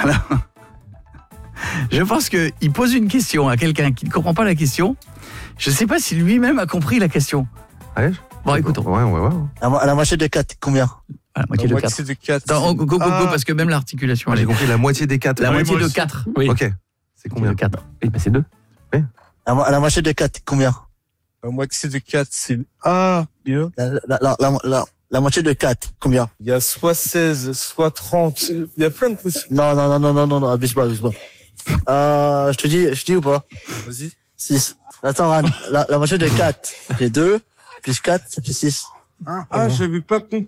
Alors, je pense qu'il pose une question à quelqu'un qui ne comprend pas la question. Je ne sais pas si lui-même a compris la question. Ouais. Bon, écoutons. Ouais. La moitié de 4, combien? À la moitié de 4. de 4. Attends, go, parce que même l'articulation. Moi, j'ai compris la moitié des 4. La moitié moi de aussi. 4. Oui. Ok. C'est combien De 4. Oui, bah c'est 2. La moitié de 4, combien? La moitié de 4, c'est... Ah, bien. La moitié de 4, combien? Il y a soit 16, soit 30. Il y a plein de possibilités. Non, abuse pas. Je te dis ou pas? Vas-y. 6. Attends, la moitié de 4, c'est 2, plus 4, ça fait 6. J'avais pas compris.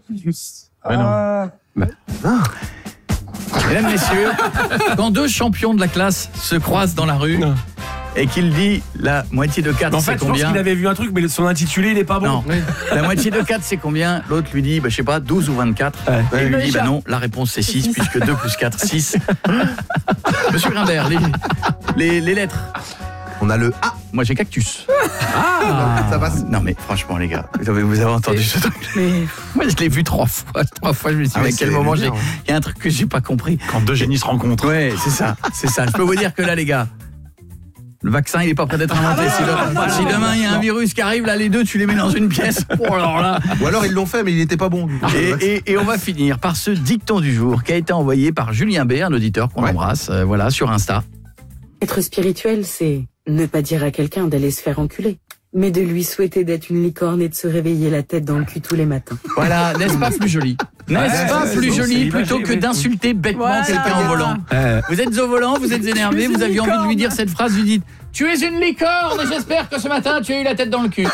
Mesdames, messieurs, quand deux champions de la classe se croisent dans la rue et qu'il dit la moitié de 4, En c'est fait, je pense combien? qu'il avait vu un truc, mais son intitulé, il est pas bon. Non. La moitié de 4, c'est combien? L'autre lui dit, je sais pas, 12 ou 24. Et il lui dit, non, la réponse c'est 6, puisque 2 plus 4, 6. Monsieur Grimbert, les lettres. On a le A. Moi, j'ai cactus. Ça passe. Non, mais franchement, les gars, vous avez entendu ce truc? Moi, je l'ai vu 3 fois. 3 fois, je me suis dit, à quel moment il y a un truc que j'ai pas compris. Quand deux génies se rencontrent. Ouais, c'est ça. Je peux vous dire que là, les gars, le vaccin, il est pas prêt d'être inventé. Si demain, il y a un virus qui arrive, là, les deux, tu les mets dans une pièce. Oh, alors là. Ou alors ils l'ont fait, mais il n'était pas bon. Et on va finir par ce dicton du jour qui a été envoyé par Julien B, un auditeur qu'on embrasse, sur Insta. Être spirituel, c'est ne pas dire à quelqu'un d'aller se faire enculer, mais de lui souhaiter d'être une licorne et de se réveiller la tête dans le cul tous les matins. Voilà, n'est-ce pas plus joli? N'est-ce pas plus joli plutôt que d'insulter bêtement quelqu'un au volant? Vous êtes au volant, vous êtes énervé, vous aviez envie de lui dire cette phrase, vous dites « Tu es une licorne et j'espère que ce matin tu as eu la tête dans le cul. »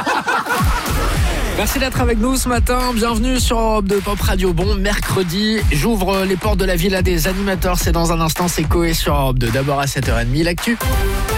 Merci d'être avec nous ce matin, bienvenue sur Europe 2 Pop Radio. Bon mercredi, j'ouvre les portes de la villa des animateurs, c'est dans un instant, c'est Coé sur Europe 2. D'abord à 7h30, l'actu.